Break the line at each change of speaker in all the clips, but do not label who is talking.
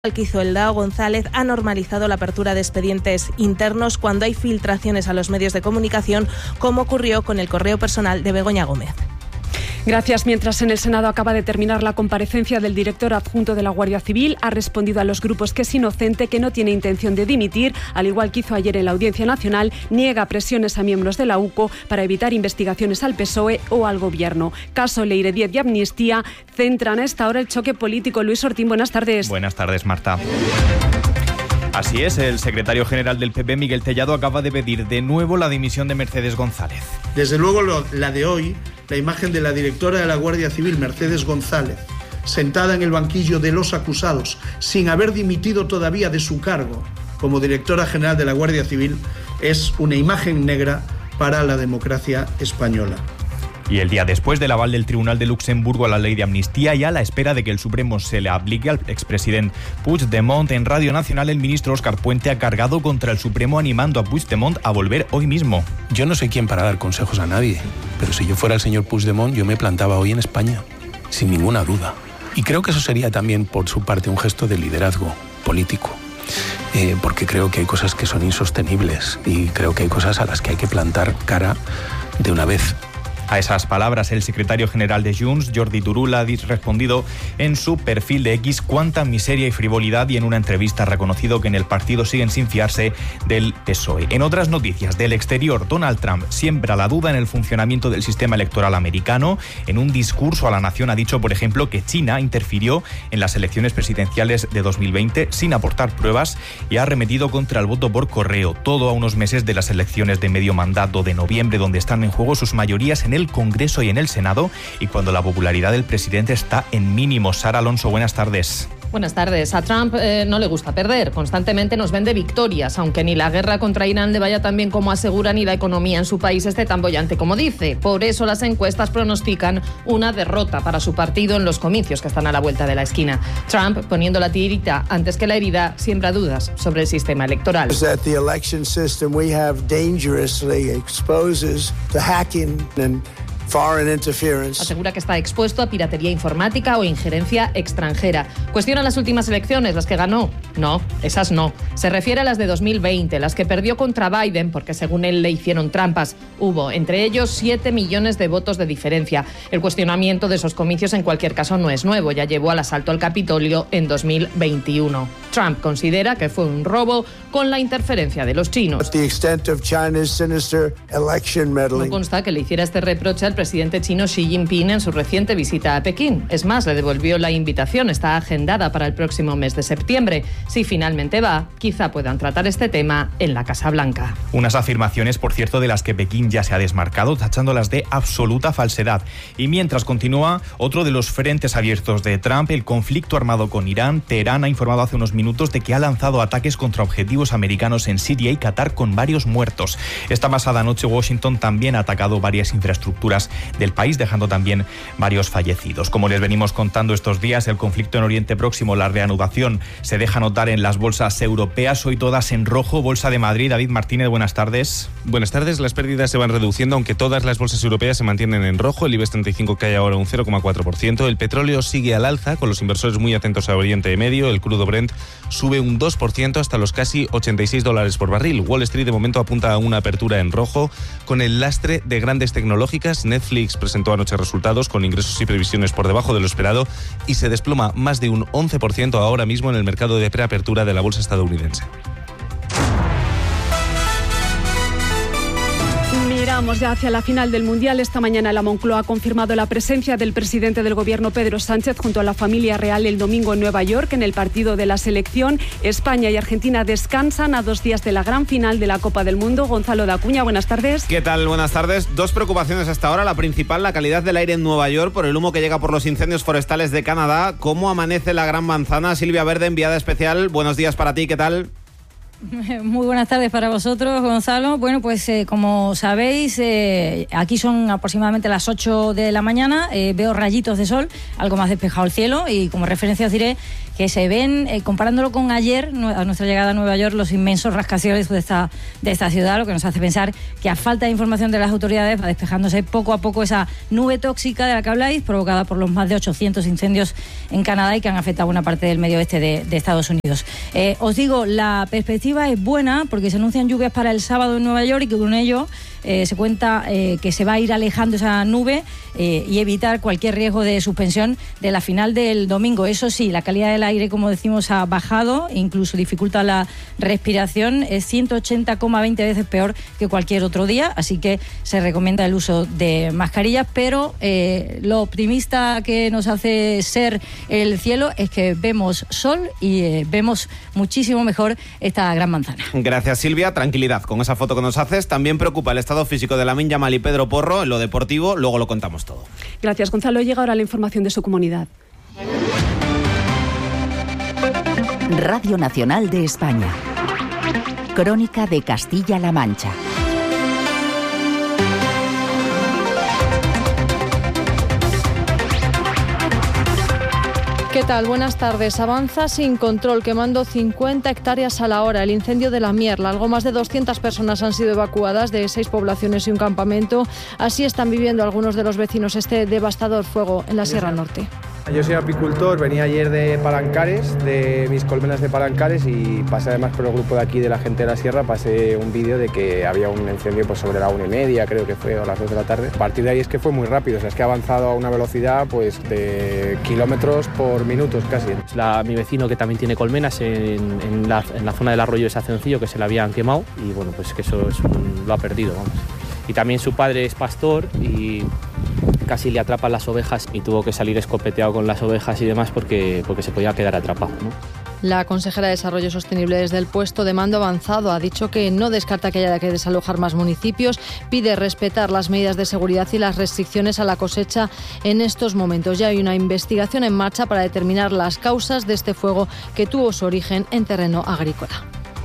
Alquizo Eldao González ha normalizado la apertura de expedientes internos cuando hay filtraciones a los medios de comunicación, como ocurrió con el correo personal de Begoña Gómez.
Gracias. Mientras en el Senado acaba de terminar la comparecencia del director adjunto de la Guardia Civil, ha respondido a los grupos que es inocente, que no tiene intención de dimitir, al igual que hizo ayer en la Audiencia Nacional, niega presiones a miembros de la UCO para evitar investigaciones al PSOE o al Gobierno. Caso Leire 10 y amnistía centran a esta hora el choque político. Luis Ortín, buenas tardes.
Buenas tardes, Marta. Así es, el secretario general del PP, Miguel Tellado, acaba de pedir de nuevo la dimisión de Mercedes González.
Desde luego la de hoy, la imagen de la directora de la Guardia Civil, Mercedes González, sentada en el banquillo de los acusados, sin haber dimitido todavía de su cargo como directora general de la Guardia Civil, es una imagen negra para la democracia española.
Y el día después del aval del Tribunal de Luxemburgo a la ley de amnistía y a la espera de que el Supremo se le aplique al expresidente Puigdemont, en Radio Nacional el ministro Óscar Puente ha cargado contra el Supremo, animando a Puigdemont a volver hoy mismo.
Yo no soy quien para dar consejos a nadie, pero si yo fuera el señor Puigdemont, yo me plantaba hoy en España, sin ninguna duda. Y creo que eso sería también por su parte un gesto de liderazgo político. Porque creo que hay cosas que son insostenibles y creo que hay cosas a las que hay que plantar cara de una vez.
A esas palabras, el secretario general de Junts, Jordi Turull, ha respondido en su perfil de X cuánta miseria y frivolidad, y en una entrevista ha reconocido que en el partido siguen sin fiarse del PSOE. En otras noticias del exterior, Donald Trump siembra la duda en el funcionamiento del sistema electoral americano. En un discurso a la nación ha dicho, por ejemplo, que China interfirió en las elecciones presidenciales de 2020 sin aportar pruebas y ha arremetido contra el voto por correo. Todo a unos meses de las elecciones de medio mandato de noviembre, donde están en juego sus mayorías en el Congreso y en el Senado, y cuando la popularidad del presidente está en mínimos. Sara Alonso, buenas tardes.
Buenas tardes. A Trump no le gusta perder. Constantemente nos vende victorias, aunque ni la guerra contra Irán le vaya tan bien como asegura, ni la economía en su país esté tan bollante como dice. Por eso las encuestas pronostican una derrota para su partido en los comicios que están a la vuelta de la esquina. Trump, poniendo la tirita antes que la herida, siembra dudas sobre el sistema electoral.
The election system we have dangerously exposes the hacking and foreign interference.
Asegura que está expuesto a piratería informática o injerencia extranjera. Cuestiona las últimas elecciones, las que ganó. No, esas no. Se refiere a las de 2020, las que perdió contra Biden porque según él le hicieron trampas. Hubo, entre ellos, 7 millones de votos de diferencia. El cuestionamiento de esos comicios en cualquier caso no es nuevo, ya llevó al asalto al Capitolio en 2021. Trump considera que fue un robo con la interferencia de los chinos. No consta que le hiciera este reproche al presidente chino Xi Jinping en su reciente visita a Pekín. Es más, le devolvió la invitación. Está agendada para el próximo mes de septiembre. Si finalmente va, quizá puedan tratar este tema en la Casa Blanca.
Unas afirmaciones, por cierto, de las que Pekín ya se ha desmarcado, tachándolas de absoluta falsedad. Y mientras continúa otro de los frentes abiertos de Trump, el conflicto armado con Irán. Teherán ha informado hace unos minutos de que ha lanzado ataques contra objetivos americanos en Siria y Qatar, con varios muertos. Esta pasada noche Washington también ha atacado varias infraestructuras del país, dejando también varios fallecidos. Como les venimos contando estos días, el conflicto en Oriente Próximo, la reanudación, se deja notar en las bolsas europeas, hoy todas en rojo. Bolsa de Madrid, David Martínez, buenas tardes.
Buenas tardes. Las pérdidas se van reduciendo, aunque todas las bolsas europeas se mantienen en rojo. El IBEX 35 cae ahora un 0,4%. El petróleo sigue al alza, con los inversores muy atentos a Oriente Medio. El crudo Brent sube un 2% hasta los casi $86 por barril. Wall Street de momento apunta a una apertura en rojo, con el lastre de grandes tecnológicas. Netflix presentó anoche resultados con ingresos y previsiones por debajo de lo esperado y se desploma más de un 11% ahora mismo en el mercado de preapertura de la bolsa estadounidense.
Miramos ya hacia la final del Mundial. Esta mañana la Moncloa ha confirmado la presencia del presidente del Gobierno, Pedro Sánchez, junto a la familia real el domingo en Nueva York en el partido de la selección. España y Argentina descansan a 2 días de la gran final de la Copa del Mundo. Gonzalo de Acuña, buenas tardes.
¿Qué tal? Buenas tardes. Dos preocupaciones hasta ahora. La principal, la calidad del aire en Nueva York por el humo que llega por los incendios forestales de Canadá. ¿Cómo amanece la Gran Manzana? Silvia Verde, enviada especial. Buenos días para ti. ¿Qué tal?
Muy buenas tardes para vosotros, Gonzalo. Bueno, pues como sabéis, aquí son aproximadamente las 8 de la mañana. Veo rayitos de sol, algo más despejado el cielo, y como referencia os diré que se ven, comparándolo con ayer, a nuestra llegada a Nueva York, los inmensos rascacielos de esta ciudad, lo que nos hace pensar que a falta de información de las autoridades va despejándose poco a poco esa nube tóxica de la que habláis, provocada por los más de 800 incendios en Canadá y que han afectado una parte del medio oeste de Estados Unidos. Os digo, la perspectiva es buena porque se anuncian lluvias para el sábado en Nueva York y que con ello se cuenta que se va a ir alejando esa nube y evitar cualquier riesgo de suspensión de la final del domingo. Eso sí, la calidad del aire, como decimos, ha bajado, incluso dificulta la respiración, es 180,20 veces peor que cualquier otro día, así que se recomienda el uso de mascarillas, pero lo optimista que nos hace ser el cielo es que vemos sol y vemos muchísimo mejor esta gran manzana.
Gracias, Silvia. Tranquilidad con esa foto que nos haces. También preocupa el estado físico de Lamine Yamal y Pedro Porro. En lo deportivo, luego lo contamos todo.
Gracias, Gonzalo. Llega ahora la información de su comunidad.
Radio Nacional de España. Crónica de Castilla-La Mancha.
¿Qué tal? Buenas tardes. Avanza sin control, quemando 50 hectáreas a la hora. El incendio de la Mierla. Algo más de 200 personas han sido evacuadas de 6 poblaciones y un campamento. Así están viviendo algunos de los vecinos este devastador fuego en la Sierra Norte.
Yo soy apicultor, venía ayer de Palancares, de mis colmenas de Palancares, y pasé además por el grupo de aquí de la gente de la Sierra, pasé un vídeo de que había un incendio pues sobre la 1:30, creo que fue, o las 2 de la tarde. A partir de ahí es que fue muy rápido, o sea, es que ha avanzado a una velocidad pues de kilómetros por minutos casi.
Mi vecino, que también tiene colmenas en la zona del arroyo de Sacencillo, que se le habían quemado, y bueno, pues que eso lo ha perdido, vamos. Y también su padre es pastor y casi le atrapan las ovejas y tuvo que salir escopeteado con las ovejas y demás porque se podía quedar atrapado, ¿no?
La consejera de Desarrollo Sostenible desde el puesto de mando avanzado ha dicho que no descarta que haya que desalojar más municipios, pide respetar las medidas de seguridad y las restricciones a la cosecha en estos momentos. Ya hay una investigación en marcha para determinar las causas de este fuego que tuvo su origen en terreno agrícola.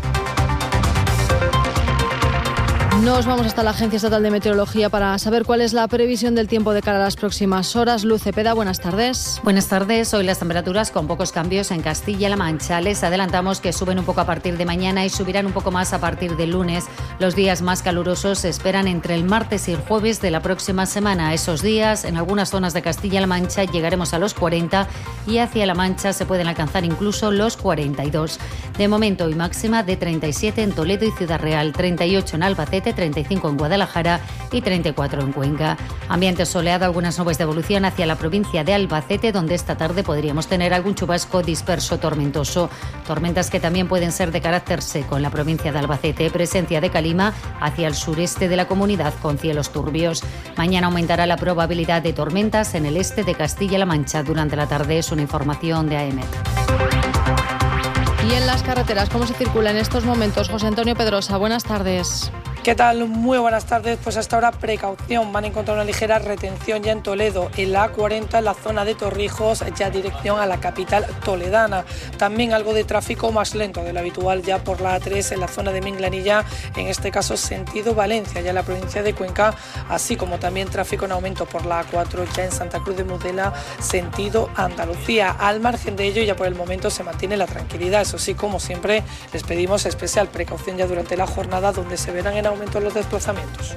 Nos vamos hasta la Agencia Estatal de Meteorología para saber cuál es la previsión del tiempo de cara a las próximas horas. Luz Cepeda, buenas tardes.
Buenas tardes. Hoy las temperaturas con pocos cambios en Castilla-La Mancha. Les adelantamos que suben un poco a partir de mañana y subirán un poco más a partir del lunes. Los días más calurosos se esperan entre el martes y el jueves de la próxima semana. Esos días, en algunas zonas de Castilla-La Mancha, llegaremos a los 40 y hacia La Mancha se pueden alcanzar incluso los 42. De momento, hoy máxima de 37 en Toledo y Ciudad Real, 38 en Albacete, 35 en Guadalajara y 34 en Cuenca. Ambiente soleado, algunas nubes de evolución hacia la provincia de Albacete, donde esta tarde podríamos tener algún chubasco disperso tormentoso. Tormentas que también pueden ser de carácter seco en la provincia de Albacete. Presencia de calima hacia el sureste de la comunidad con cielos turbios. Mañana aumentará la probabilidad de tormentas en el este de Castilla-La Mancha. Durante la tarde es una información de AEMET.
Y en las carreteras, ¿cómo se circula en estos momentos? José Antonio Pedrosa, buenas tardes.
¿Qué tal? Muy buenas tardes. Pues hasta ahora precaución. Van a encontrar una ligera retención ya en Toledo, en la A40, en la zona de Torrijos, ya dirección a la capital toledana. También algo de tráfico más lento de lo habitual ya por la A3 en la zona de Minglanilla, en este caso sentido Valencia, ya en la provincia de Cuenca, así como también tráfico en aumento por la A4 ya en Santa Cruz de Mudela, sentido Andalucía. Al margen de ello, ya por el momento se mantiene la tranquilidad. Eso sí, como siempre, les pedimos especial precaución ya durante la jornada, donde se verán en aumento los desplazamientos.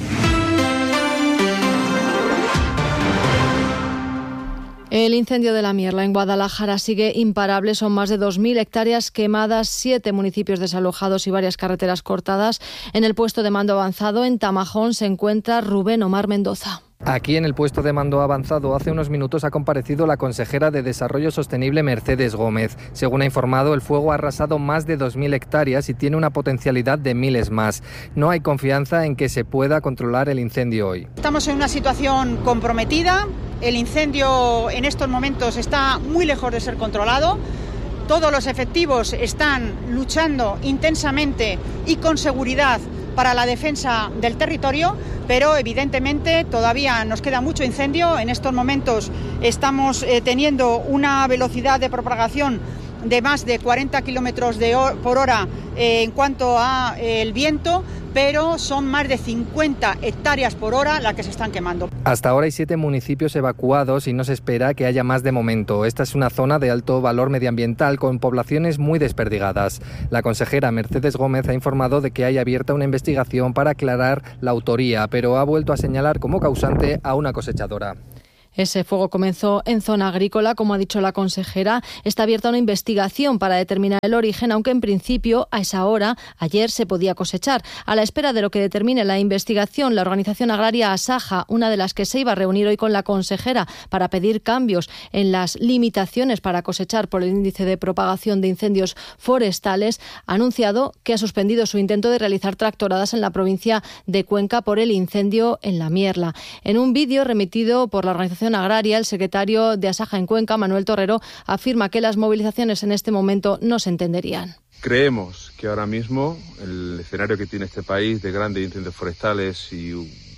El incendio de la Mierla en Guadalajara sigue imparable. Son más de 2.000 hectáreas quemadas, 7 municipios desalojados y varias carreteras cortadas. En el puesto de mando avanzado en Tamajón se encuentra Rubén Omar Mendoza.
Aquí en el puesto de mando avanzado hace unos minutos ha comparecido la consejera de Desarrollo Sostenible Mercedes Gómez. Según ha informado, el fuego ha arrasado más de 2.000 hectáreas y tiene una potencialidad de miles más. No hay confianza en que se pueda controlar el incendio hoy.
Estamos en una situación comprometida. El incendio en estos momentos está muy lejos de ser controlado. Todos los efectivos están luchando intensamente y con seguridad para la defensa del territorio, pero evidentemente todavía nos queda mucho incendio. En estos momentos estamos teniendo una velocidad de propagación de más de 40 kilómetros por hora en cuanto a el viento, pero son más de 50 hectáreas por hora las que se están quemando.
Hasta ahora hay 7 municipios evacuados y no se espera que haya más de momento. Esta es una zona de alto valor medioambiental con poblaciones muy desperdigadas. La consejera Mercedes Gómez ha informado de que hay abierta una investigación para aclarar la autoría, pero ha vuelto a señalar como causante a una cosechadora.
Ese fuego comenzó en zona agrícola, como ha dicho la consejera. Está abierta una investigación para determinar el origen, aunque en principio a esa hora, ayer, se podía cosechar. A la espera de lo que determine la investigación, la organización agraria Asaja, una de las que se iba a reunir hoy con la consejera para pedir cambios en las limitaciones para cosechar por el índice de propagación de incendios forestales, ha anunciado que ha suspendido su intento de realizar tractoradas en la provincia de Cuenca por el incendio en la Mierla. En un vídeo remitido por la organización agraria, el secretario de Asaja en Cuenca, Manuel Torrero, afirma que las movilizaciones en este momento no se entenderían.
Creemos que ahora mismo el escenario que tiene este país de grandes incendios forestales y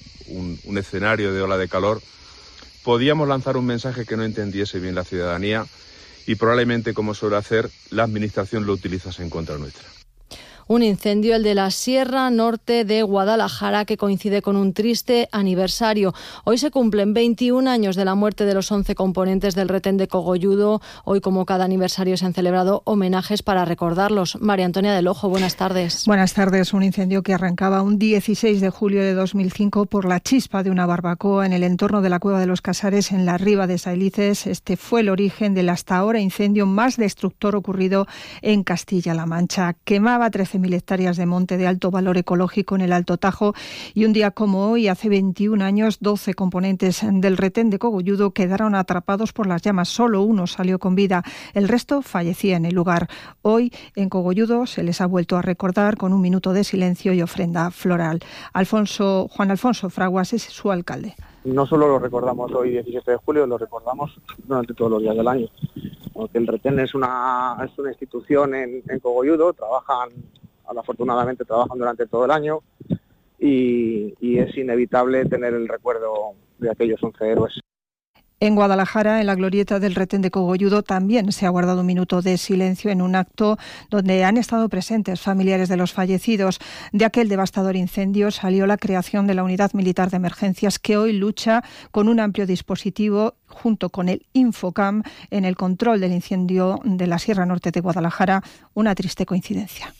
un escenario de ola de calor, podíamos lanzar un mensaje que no entendiese bien la ciudadanía y probablemente, como suele hacer, la administración lo utilizase en contra nuestra.
Un incendio, el de la Sierra Norte de Guadalajara, que coincide con un triste aniversario. Hoy se cumplen 21 años de la muerte de los 11 componentes del retén de Cogolludo. Hoy, como cada aniversario, se han celebrado homenajes para recordarlos. María Antonia del Ojo, buenas tardes.
Buenas tardes. Un incendio que arrancaba un 16 de julio de 2005 por la chispa de una barbacoa en el entorno de la Cueva de los Casares, en la Riba de Sailices. Este fue el origen del hasta ahora incendio más destructor ocurrido en Castilla-La Mancha. Quemaba 13.000 hectáreas de monte de alto valor ecológico en el Alto Tajo y un día como hoy, hace 21 años, 12 componentes del retén de Cogolludo quedaron atrapados por las llamas. Solo uno salió con vida, el resto fallecía en el lugar. Hoy en Cogolludo se les ha vuelto a recordar con un minuto de silencio y ofrenda floral. Juan Alfonso Fraguas es su alcalde.
No solo lo recordamos hoy 17 de julio, lo recordamos durante todos los días del año, porque el retén es una institución en Cogolludo, afortunadamente trabajan durante todo el año y es inevitable tener el recuerdo de aquellos 11 héroes.
En Guadalajara, en la glorieta del retén de Cogolludo, también se ha guardado un minuto de silencio en un acto donde han estado presentes familiares de los fallecidos. De aquel devastador incendio salió la creación de la Unidad Militar de Emergencias, que hoy lucha con un amplio dispositivo junto con el Infocam en el control del incendio de la Sierra Norte de Guadalajara. Una triste coincidencia.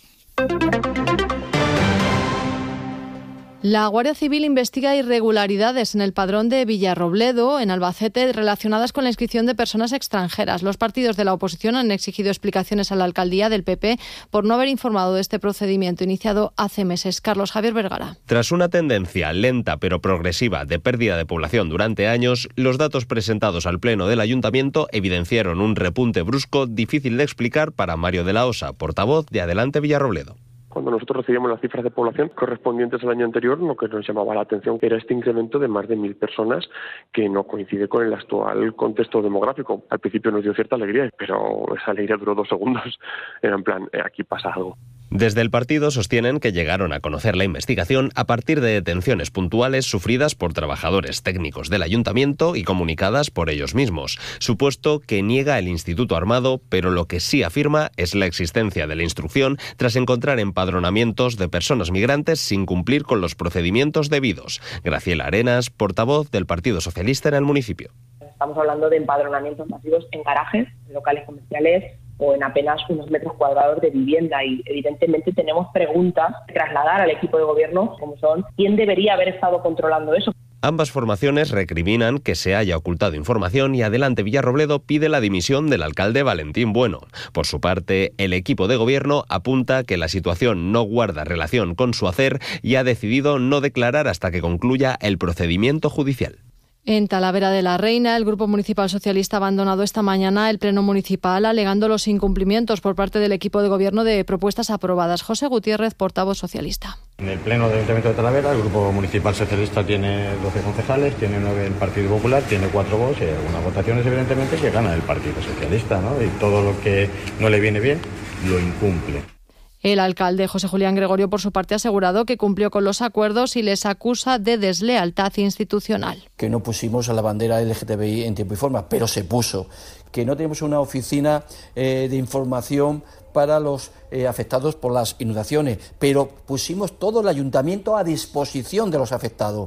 La Guardia Civil investiga irregularidades en el padrón de Villarrobledo, en Albacete, relacionadas con la inscripción de personas extranjeras. Los partidos de la oposición han exigido explicaciones a la alcaldía del PP por no haber informado de este procedimiento iniciado hace meses. Carlos Javier Vergara.
Tras una tendencia lenta pero progresiva de pérdida de población durante años, los datos presentados al Pleno del Ayuntamiento evidenciaron un repunte brusco difícil de explicar para Mario de la Osa, portavoz de Adelante Villarrobledo.
Cuando nosotros recibíamos las cifras de población correspondientes al año anterior, lo que nos llamaba la atención era este incremento de más de 1.000 personas que no coincide con el actual contexto demográfico. Al principio nos dio cierta alegría, pero esa alegría duró 2 segundos. Era en plan, aquí pasa algo.
Desde el partido sostienen que llegaron a conocer la investigación a partir de detenciones puntuales sufridas por trabajadores técnicos del ayuntamiento y comunicadas por ellos mismos, supuesto que niega el Instituto Armado, pero lo que sí afirma es la existencia de la instrucción tras encontrar empadronamientos de personas migrantes sin cumplir con los procedimientos debidos. Graciela Arenas, portavoz del Partido Socialista en el municipio.
Estamos hablando de empadronamientos masivos en garajes, en locales comerciales o en apenas unos metros cuadrados de vivienda, y evidentemente tenemos preguntas que trasladar al equipo de gobierno, como son ¿quién debería haber estado controlando eso?
Ambas formaciones recriminan que se haya ocultado información y Adelante Villarrobledo pide la dimisión del alcalde Valentín Bueno. Por su parte, el equipo de gobierno apunta que la situación no guarda relación con su hacer y ha decidido no declarar hasta que concluya el procedimiento judicial.
En Talavera de la Reina, el Grupo Municipal Socialista ha abandonado esta mañana el Pleno Municipal alegando los incumplimientos por parte del equipo de gobierno de propuestas aprobadas. José Gutiérrez, portavoz socialista.
En el Pleno del Ayuntamiento de Talavera, el Grupo Municipal Socialista tiene 12 concejales, tiene 9 el Partido Popular, tiene 4 votos y algunas votaciones evidentemente que gana el Partido Socialista, ¿no? Y todo lo que no le viene bien lo incumple.
El alcalde José Julián Gregorio, por su parte, ha asegurado que cumplió con los acuerdos y les acusa de deslealtad institucional.
Que no pusimos a la bandera LGTBI en tiempo y forma, pero se puso. Que no tenemos una oficina de información para los afectados por las inundaciones, pero pusimos todo el ayuntamiento a disposición de los afectados.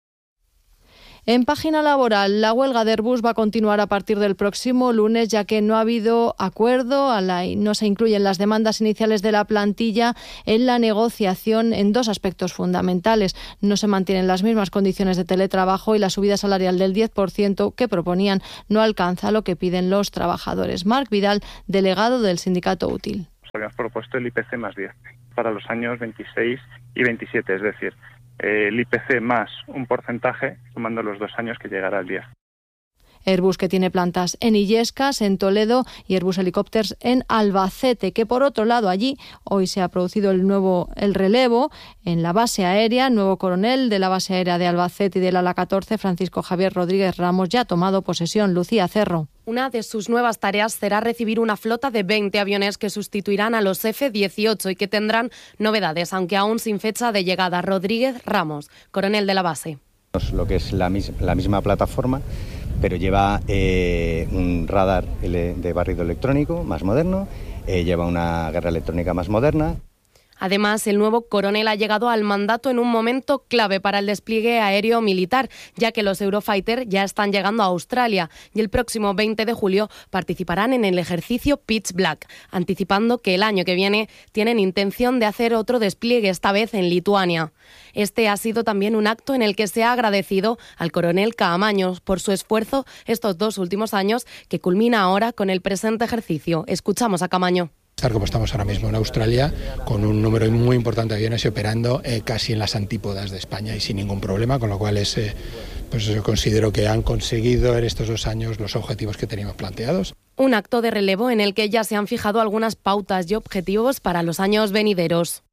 En página laboral, la huelga de Airbus va a continuar a partir del próximo lunes, ya que no ha habido acuerdo, no se incluyen las demandas iniciales de la plantilla en la negociación en dos aspectos fundamentales. No se mantienen las mismas condiciones de teletrabajo y la subida salarial del 10% que proponían no alcanza lo que piden los trabajadores. Marc Vidal, delegado del sindicato Útil.
Habíamos propuesto el IPC más 10 para los años 26 y 27, es decir, el IPC más un porcentaje, sumando los 2 años que llegará al 10.
Airbus, que tiene plantas en Illescas, en Toledo, y Airbus Helicopters en Albacete, que por otro lado allí hoy se ha producido el relevo en la base aérea. Nuevo coronel de la base aérea de Albacete y del ala 14, Francisco Javier Rodríguez Ramos, ya ha tomado posesión. Lucía Cerro.
Una de sus nuevas tareas será recibir una flota de 20 aviones que sustituirán a los F-18 y que tendrán novedades, aunque aún sin fecha de llegada. Rodríguez Ramos, coronel de la base.
Lo que es la misma plataforma, pero lleva un radar de barrido electrónico más moderno, lleva una guerra electrónica más moderna.
Además, el nuevo coronel ha llegado al mandato en un momento clave para el despliegue aéreo militar, ya que los Eurofighter ya están llegando a Australia y el próximo 20 de julio participarán en el ejercicio Pitch Black, anticipando que el año que viene tienen intención de hacer otro despliegue, esta vez en Lituania. Este ha sido también un acto en el que se ha agradecido al coronel Caamaño por su esfuerzo estos 2 últimos años, que culmina ahora con el presente ejercicio. Escuchamos a Caamaño.
Estar como estamos ahora mismo en Australia, con un número muy importante de aviones y operando casi en las antípodas de España y sin ningún problema, con lo cual pues yo considero que han conseguido en estos 2 años los objetivos que teníamos planteados.
Un acto de relevo en el que ya se han fijado algunas pautas y objetivos para los años venideros.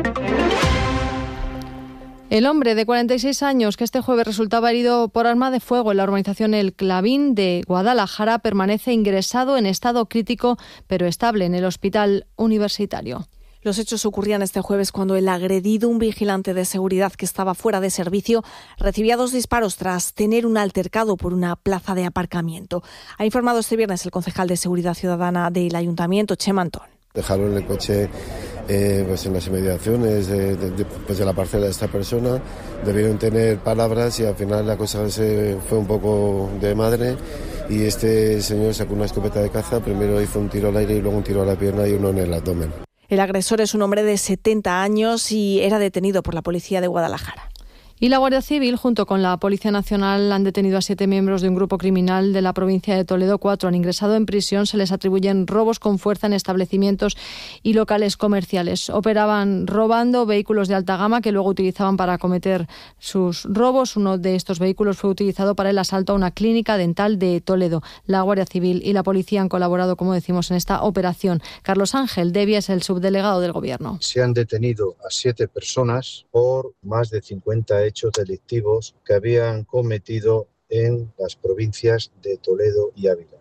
El hombre de 46 años que este jueves resultaba herido por arma de fuego en la urbanización El Clavín de Guadalajara permanece ingresado en estado crítico pero estable en el hospital universitario.
Los hechos ocurrían este jueves cuando el agredido, un vigilante de seguridad que estaba fuera de servicio, recibía 2 disparos tras tener un altercado por una plaza de aparcamiento. Ha informado este viernes el concejal de Seguridad Ciudadana del Ayuntamiento, Chema Antón.
Dejaron el coche pues en las inmediaciones de la parcela de esta persona, debieron tener palabras y al final la cosa se fue un poco de madre y este señor sacó una escopeta de caza, primero hizo un tiro al aire y luego un tiro a la pierna y uno en el abdomen.
El agresor es un hombre de 70 años y era detenido por la policía de Guadalajara.
Y la Guardia Civil, junto con la Policía Nacional, han detenido a 7 miembros de un grupo criminal de la provincia de Toledo. 4 han ingresado en prisión. Se les atribuyen robos con fuerza en establecimientos y locales comerciales. Operaban robando vehículos de alta gama que luego utilizaban para cometer sus robos. Uno de estos vehículos fue utilizado para el asalto a una clínica dental de Toledo. La Guardia Civil y la policía han colaborado, como decimos, en esta operación. Carlos Ángel Devia es el subdelegado del Gobierno.
Se han detenido a 7 personas por más de 50 hechos delictivos que habían cometido en las provincias de Toledo y Ávila.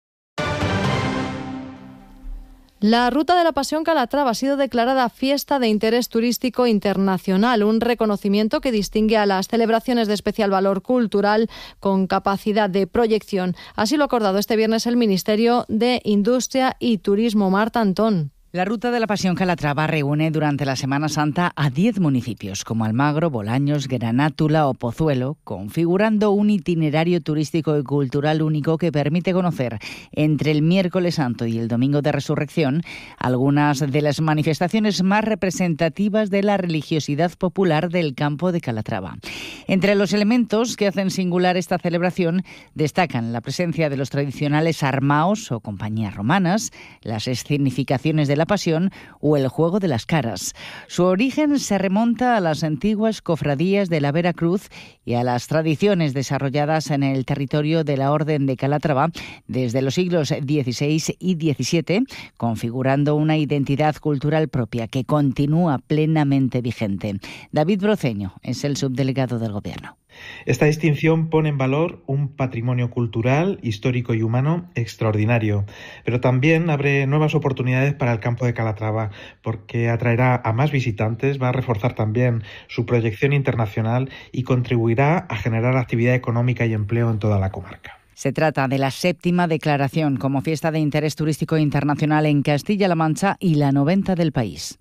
La Ruta de la Pasión Calatrava ha sido declarada Fiesta de Interés Turístico Internacional, un reconocimiento que distingue a las celebraciones de especial valor cultural con capacidad de proyección. Así lo ha acordado este viernes el Ministerio de Industria y Turismo. Marta Antón.
La Ruta de la Pasión Calatrava reúne durante la Semana Santa a 10 municipios, como Almagro, Bolaños, Granátula o Pozuelo, configurando un itinerario turístico y cultural único que permite conocer, entre el miércoles santo y el domingo de resurrección, algunas de las manifestaciones más representativas de la religiosidad popular del campo de Calatrava. Entre los elementos que hacen singular esta celebración destacan la presencia de los tradicionales armaos o compañías romanas, las escenificaciones de la Pasión o el juego de las caras. Su origen se remonta a las antiguas cofradías de la Veracruz y a las tradiciones desarrolladas en el territorio de la Orden de Calatrava desde los siglos XVI y XVII, configurando una identidad cultural propia que continúa plenamente vigente. David Broceño es el subdelegado del Gobierno.
Esta distinción pone en valor un patrimonio cultural, histórico y humano extraordinario, pero también abre nuevas oportunidades para el campo de Calatrava, porque atraerá a más visitantes, va a reforzar también su proyección internacional y contribuirá a generar actividad económica y empleo en toda la comarca.
Se trata de la 7ª declaración como fiesta de interés turístico internacional en Castilla-La Mancha y la 90 del país.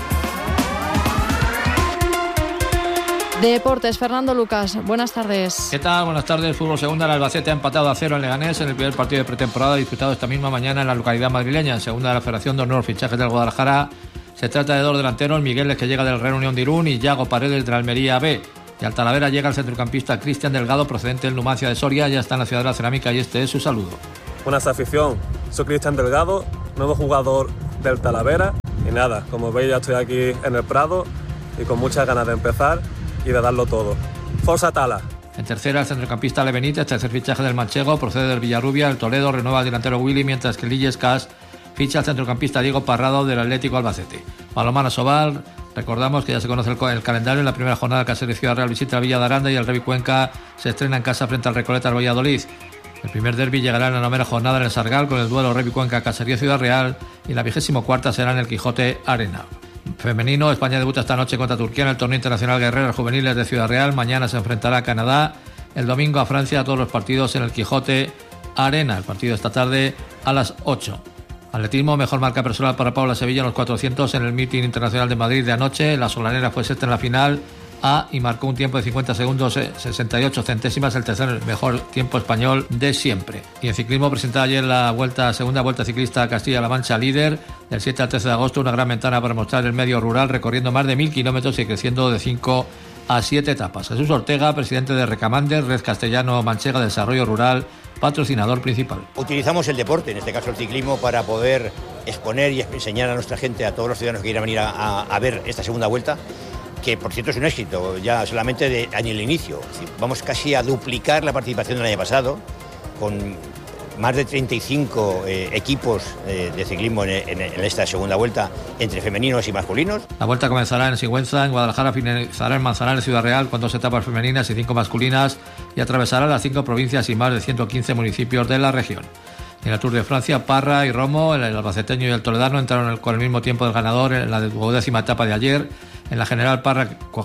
Deportes, Fernando Lucas, buenas tardes.
¿Qué tal? Buenas tardes. Fútbol segunda, el Albacete ha empatado a 0 en Leganés en el primer partido de pretemporada disputado esta misma mañana en la localidad madrileña. En segunda de la Federación, dos nuevos fichajes del Guadalajara. Se trata de dos delanteros, Migueles, que llega del Real Unión de Irún, y Yago Paredes de la Almería B. Y al Talavera llega el centrocampista Cristian Delgado, procedente del Numancia de Soria. Ya está en la ciudad de la cerámica y este es su saludo.
Buenas afición, soy Cristian Delgado, nuevo jugador del Talavera. Y nada, como veis ya estoy aquí en el Prado y con muchas ganas de empezar y de darlo todo. Forza Tala.
En tercera, el centrocampista Ale Benítez, tercer fichaje del Manchego, procede del Villarrubia. El Toledo renueva al delantero Willy, mientras que el Illescas ficha al centrocampista Diego Parrado del Atlético Albacete. Balonmano Sobal, recordamos que ya se conoce el calendario. En la primera jornada, Cáceres Ciudad Real visita a Villa de Aranda y el Revi Cuenca se estrena en casa frente al Recoletas Valladolid. El primer derbi llegará en la 9ª jornada en el Sargal con el duelo Revi Cuenca Caserío Ciudad Real, y la 24ª será en el Quijote Arena. Femenino, España debuta esta noche contra Turquía en el torneo internacional Guerreras Juveniles de Ciudad Real. Mañana se enfrentará a Canadá, el domingo a Francia. Todos los partidos en el Quijote Arena. El partido esta tarde a las 8. Atletismo, mejor marca personal para Paula Sevilla en los 400 en el Meeting Internacional de Madrid de anoche. La solanera fue sexta en la final A y marcó un tiempo de 50 segundos 68 centésimas, el tercer mejor tiempo español de siempre. Y en ciclismo, presentada ayer la segunda vuelta ciclista a Castilla-La Mancha líder, del 7 al 13 de agosto, una gran ventana para mostrar el medio rural, recorriendo más de 1.000 kilómetros y creciendo de 5 a 7 etapas. Jesús Ortega, presidente de Recamander, Red Castellano Manchega de Desarrollo Rural, patrocinador principal.
Utilizamos el deporte, en este caso el ciclismo, para poder exponer y enseñar a nuestra gente, a todos los ciudadanos que quieran venir a ver esta segunda vuelta, que por cierto es un éxito, ya solamente en el inicio. Es decir, vamos casi a duplicar la participación del año pasado, con más de 35 equipos de ciclismo en esta segunda vuelta, entre femeninos y masculinos.
La vuelta comenzará en Sigüenza, en Guadalajara, finalizará en Manzanares, Ciudad Real, con 2 etapas femeninas y 5 masculinas, y atravesará las 5 provincias y más de 115 municipios de la región. En el Tour de Francia, Parra y Romo, el albaceteño y el toledano, entraron con el mismo tiempo del ganador en la 12ª etapa de ayer. En la general, Parra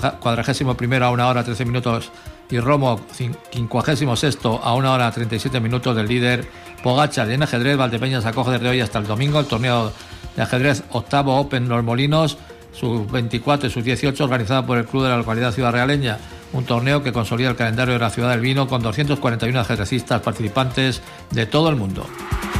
41º a 1 hora 13 minutos y Romo 56º a 1 hora 37 minutos del líder Pogačar. Y en ajedrez, Valdepeñas acoge desde hoy hasta el domingo el torneo de ajedrez octavo Open Los Molinos, sus 24 y sus 18, organizado por el club de la localidad ciudadrealeña. Un torneo que consolida el calendario de la ciudad del vino con 241 ajedrecistas participantes de todo el mundo.